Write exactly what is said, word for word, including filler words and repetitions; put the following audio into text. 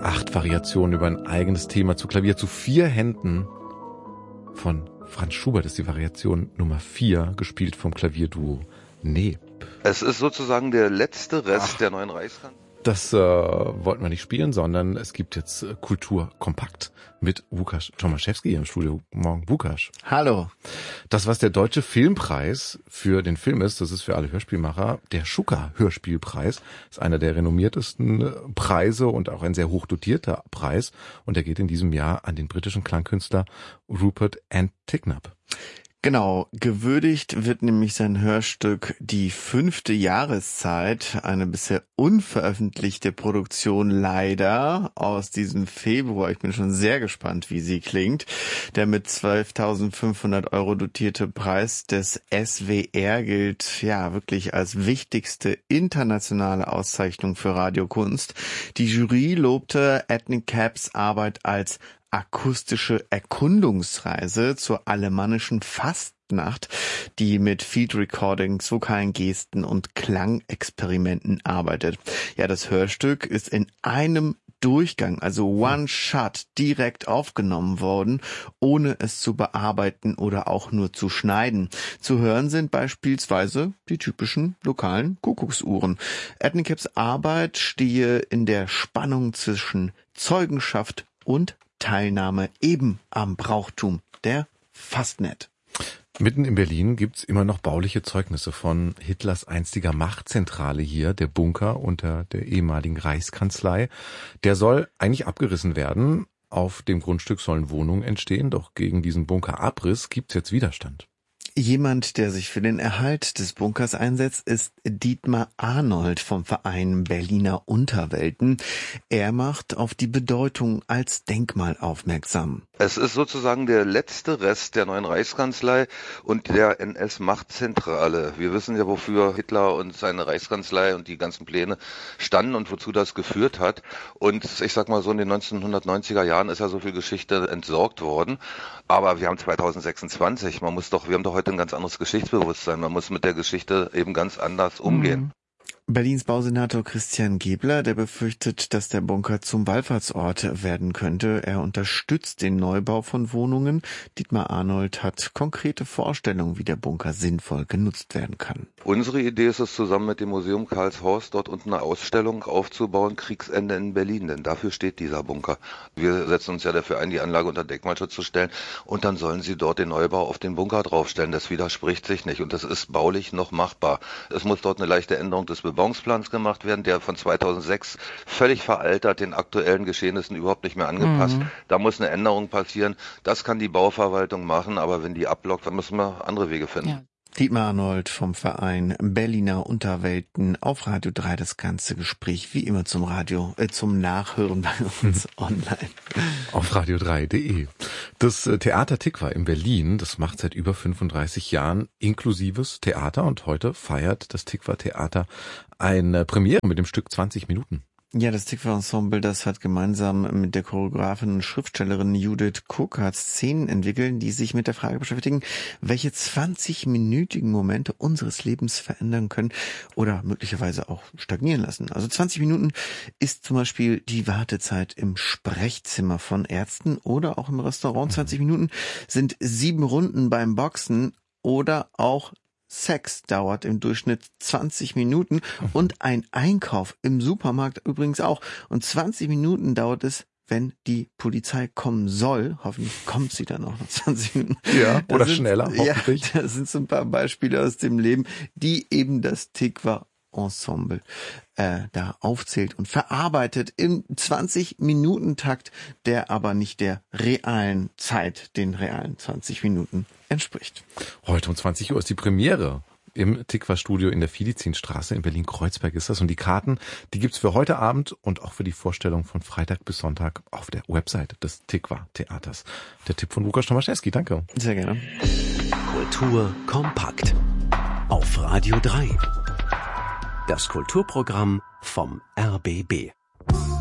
Acht Variationen über ein eigenes Thema zu Klavier zu vier Händen von Franz Schubert ist die Variation Nummer vier, gespielt vom Klavierduo Neb. Es ist sozusagen der letzte Rest Ach. der neuen Reichskanzlei. Das äh, wollten wir nicht spielen, sondern es gibt jetzt äh, Kultur kompakt mit Łukasz Tomaszewski im Studio. Morgen, Łukasz. Hallo. Das, was der Deutsche Filmpreis für den Film ist, das ist für alle Hörspielmacher der Schucker-Hörspielpreis. Das ist einer der renommiertesten Preise und auch ein sehr hoch dotierter Preis. Und der geht in diesem Jahr an den britischen Klangkünstler Rupert Antignab. Genau, gewürdigt wird nämlich sein Hörstück Die fünfte Jahreszeit, eine bisher unveröffentlichte Produktion leider aus diesem Februar. Ich bin schon sehr gespannt, wie sie klingt. Der mit zwölftausendfünfhundert Euro dotierte Preis des S W R gilt ja wirklich als wichtigste internationale Auszeichnung für Radiokunst. Die Jury lobte Antignabs Arbeit als akustische Erkundungsreise zur alemannischen Fastnacht, die mit Field Recordings, vokalen Gesten und Klangexperimenten arbeitet. Ja, das Hörstück ist in einem Durchgang, also One Shot, direkt aufgenommen worden, ohne es zu bearbeiten oder auch nur zu schneiden. Zu hören sind beispielsweise die typischen lokalen Kuckucksuhren. Antignabs Arbeit stehe in der Spannung zwischen Zeugenschaft und Teilnahme eben am Brauchtum der Fastnet. Mitten in Berlin gibt's immer noch bauliche Zeugnisse von Hitlers einstiger Machtzentrale hier, der Bunker unter der ehemaligen Reichskanzlei. Der soll eigentlich abgerissen werden. Auf dem Grundstück sollen Wohnungen entstehen, doch gegen diesen Bunkerabriss gibt's jetzt Widerstand. Jemand, der sich für den Erhalt des Bunkers einsetzt, ist Dietmar Arnold vom Verein Berliner Unterwelten. Er macht auf die Bedeutung als Denkmal aufmerksam. Es ist sozusagen der letzte Rest der neuen Reichskanzlei und der N S-Machtzentrale. Wir wissen ja, wofür Hitler und seine Reichskanzlei und die ganzen Pläne standen und wozu das geführt hat. Und ich sag mal so, in den neunzehnhundertneunziger Jahren ist ja so viel Geschichte entsorgt worden. Aber wir haben zweitausendsechsundzwanzig. Man muss doch, wir haben doch heute ein ganz anderes Geschichtsbewusstsein. Man muss mit der Geschichte eben ganz anders umgehen. Mhm. Berlins Bausenator Christian Gebler, der befürchtet, dass der Bunker zum Wallfahrtsort werden könnte. Er unterstützt den Neubau von Wohnungen. Dietmar Arnold hat konkrete Vorstellungen, wie der Bunker sinnvoll genutzt werden kann. Unsere Idee ist es, zusammen mit dem Museum Karlshorst dort unten eine Ausstellung aufzubauen, Kriegsende in Berlin, denn dafür steht dieser Bunker. Wir setzen uns ja dafür ein, die Anlage unter Denkmalschutz zu stellen und dann sollen sie dort den Neubau auf den Bunker draufstellen. Das widerspricht sich nicht und das ist baulich noch machbar. Es muss dort eine leichte Änderung des Bebauungsplans gemacht werden, der von zweitausendsechs völlig veraltert, den aktuellen Geschehnissen überhaupt nicht mehr angepasst. Mhm. Da muss eine Änderung passieren. Das kann die Bauverwaltung machen, aber wenn die abblockt, dann müssen wir andere Wege finden. Ja. Dietmar Arnold vom Verein Berliner Unterwelten auf Radio drei. Das ganze Gespräch wie immer zum Radio, äh, zum Nachhören bei uns online. Auf radio drei punkt de. Das Theater Tikva in Berlin, das macht seit über fünfunddreißig Jahren inklusives Theater und heute feiert das Tikva Theater eine Premiere mit dem Stück zwanzig Minuten. Ja, das Tikva-Ensemble, das hat gemeinsam mit der Choreografin und Schriftstellerin Judith Cook Szenen entwickelt, die sich mit der Frage beschäftigen, welche zwanzig-minütigen Momente unseres Lebens verändern können oder möglicherweise auch stagnieren lassen. Also zwanzig Minuten ist zum Beispiel die Wartezeit im Sprechzimmer von Ärzten oder auch im Restaurant. zwanzig Minuten sind sieben Runden beim Boxen oder auch Sex dauert im Durchschnitt zwanzig Minuten und ein Einkauf im Supermarkt übrigens auch. Und zwanzig Minuten dauert es, wenn die Polizei kommen soll. Hoffentlich kommt sie dann auch nach zwanzig Minuten. Ja, das oder sind, schneller, hoffentlich. Ja, das sind so ein paar Beispiele aus dem Leben, die eben das Tikva Ensemble äh, da aufzählt und verarbeitet im zwanzig-Minuten-Takt, der aber nicht der realen Zeit, den realen zwanzig Minuten entspricht. Heute um zwanzig Uhr ist die Premiere im Tikva-Studio in der Filizinstraße in Berlin-Kreuzberg ist das. Und die Karten, die gibt's für heute Abend und auch für die Vorstellung von Freitag bis Sonntag auf der Website des Tikva-Theaters. Der Tipp von Łukasz Tomaszewski, danke. Sehr gerne. Kultur kompakt auf Radio drei. Das Kulturprogramm vom R B B.